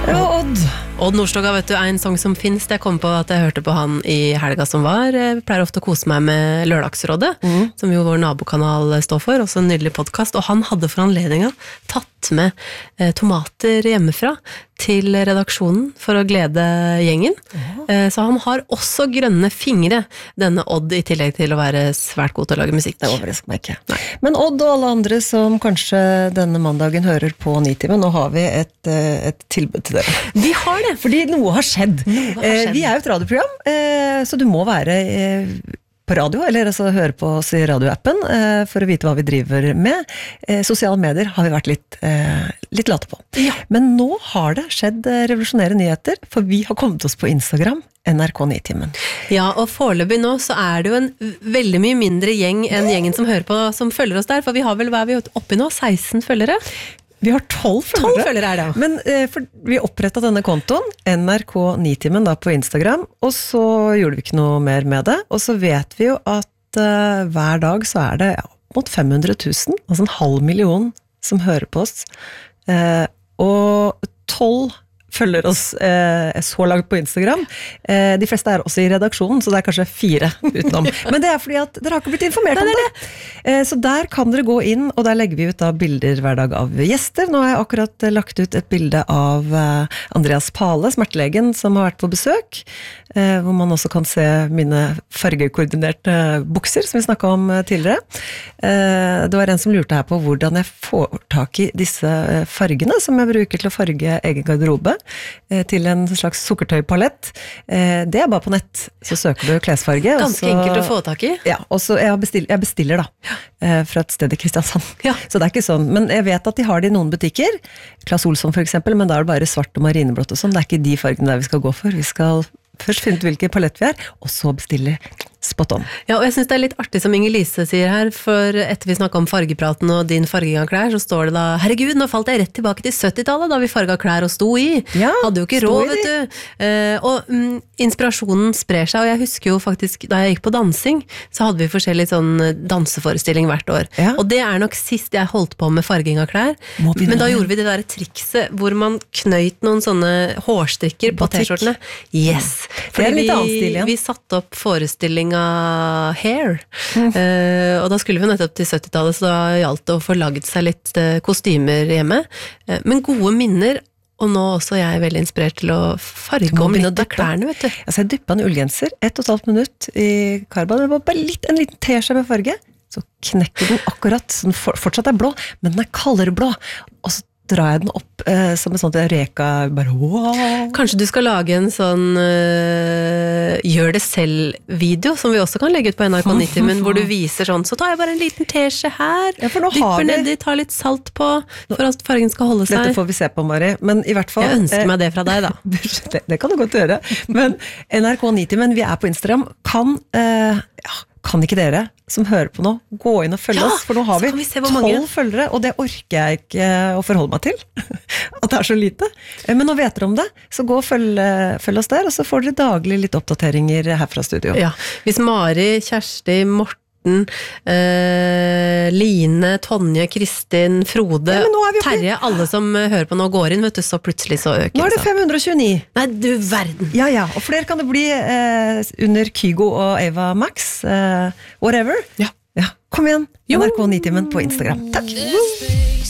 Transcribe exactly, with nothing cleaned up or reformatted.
Ja, Odd. Odd Nordstoga, vet du, er en sang som finnes. Jeg kom på at jeg hørte på han i helga som var. Jeg pleier ofte å kose meg med Lørdagsrådet, mm. som jo vår nabokanal står for, også en nydelig podcast. Og han hadde for anledningen tatt med eh, tomater hjemmefra til redaksjonen for å glede gjengen. Ja. Eh, så han har også grønne fingre, denne Odd, i tillegg til å være svært god til å lage musikk. Det overrasker meg ikke. Nei. Men Odd og alle andre som kanskje denne mandagen hører på Nitimen, nå har vi et, et tilbud til dere. Vi har det! Fordi noe har skjedd. Noe har skjedd. Eh, vi er jo et radioprogram, eh, så du må være eh, på radio, eller altså høre på oss i radioappen eh, for å vite hva vi driver med. Eh, sosiale medier har vi vært litt, eh, litt late på. Ja. Men nå har det skjedd eh, revolusjonære nyheter, for vi har kommet oss på Instagram, N R K Nitimen. Ja, og foreløpig nå så er det jo en veldig mye mindre gjeng enn gjengen som hører på, som følger oss der, for vi har vel, hva er vi oppe i nå? seksten følgere? Vi har tolv følgere. tolv følgere er det, ja. Men eh, for, vi opprettet denne kontoen, N R K Nitimen da på Instagram, og så gjorde vi ikke noe mer med det. Og så vet vi jo at eh, hver dag så er det ja, mot fem hundre tusen, altså en halv million som hører på oss. Eh, og tolv følger oss eh, så langt på Instagram. Eh, de fleste er også i redaksjonen, så det er kanskje fire utenom. Men det er fordi at dere har ikke blitt informert om det. Eh, så der kan dere gå inn, og der legger vi ut da bilder hver dag av gjester. Nå har jeg akkurat eh, lagt ut et bilde av eh, Andreas Pale, smertelegen, som har vært på besøk, eh, hvor man også kan se mine fargekoordinerte bukser, som vi snakket om eh, tidligere. Eh, det var en som lurte her på hvordan jeg får tak i disse eh, fargene, som jeg bruker til å farge egen garderobe, til en slags sukkertøypalett. Det er bare på nett, så søker du klesfarge. Ganske enkelt å få tak i. Ja, og så jeg bestiller, jeg bestiller da, fra et sted i Kristiansand. Ja. Så det er ikke sånn, men jeg vet at de har det i noen butikker, Claes Olsson for eksempel, men da er det bare svart og marineblått og sånn, det er ikke de fargene der vi skal gå for. Vi skal først finne ut hvilken palett vi er, og så bestille spot on. Ja, og jeg synes det er litt artig som Inger Lise sier her, for etter vi snakket om fargepraten og din farging av klær, så står det da, herregud, nå falt jeg rett tilbake til syttitallet, da vi farget klær og sto i. Ja, hadde jo ikke råd, vet du. Uh, og mm, inspirasjonen sprer seg, og jeg husker jo faktisk, da jeg gikk på dansing, så hadde vi forskjellig sånn danseforestilling hvert år. Ja. Og det er nok sist jeg holdt på med farging av klær, men da gjorde vi det der trikset, hvor man knøyt noen sånne hårstrikker på t-skjortene. Yes! Det er litt annen stil igjen. Vi satte opp forestilling av Hair, mm. uh, og da skulle vi nettopp til syttitallet, så da gjaldt det å få laget seg litt uh, kostymer hjemme, uh, men gode minner, og nå også jeg er veldig inspirert til å farge om litt av klærne, vet du. Altså jeg dyppet en ullgenser, ett og et halvt minutt i karba, det var bare litt, en liten teskje med farge, så knekker den akkurat, så den fortsatt er blå, men den er kaldere blå, og så drar jeg den opp eh, som en sånn reka, bare wow. Kanskje du skal lage en sånn uh, gjør det selv-video, som vi også kan legge ut på N R K Nitimen, hvor du viser sånn, så tar jeg bare en liten teskje her, ja, dypper vi... nedi, tar litt salt på, for at fargen skal holde seg. Dette får vi se på, Mari, men i hvert fall... Jeg ønsker eh, meg det fra deg, da. det, det kan du godt gjøre, men N R K Nitimen, vi er på Instagram, kan... Eh, ja, kan ikke dere som hører på nå gå inn og følge ja, oss, for nå har vi tolv følgere, og det orker jeg ikke å forholde meg til, at det er så lite. Men nå vet dere om det, så gå og følg, følg oss der, og så får dere daglig litt oppdateringer her fra studio. Ja, hvis Mari, Kjersti, Morten, eh, Line, Tonje, Kristin, Frode, ja, Terje, alle som hører på nå går inn, vet du, så plutselig så øker. Nå er det fem hundre og tjueni. Nei, du verden. Ja, ja, og flere kan det bli eh, under Kygo og Ava Max, eh, whatever. Ja. Ja, kom igjen, N R K Nitimen på Instagram. Takk!